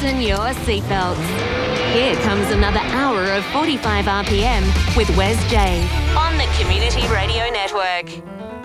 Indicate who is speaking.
Speaker 1: fasten your seatbelts. Here comes another hour of 45 RPM with Wes J on the Community Radio Network.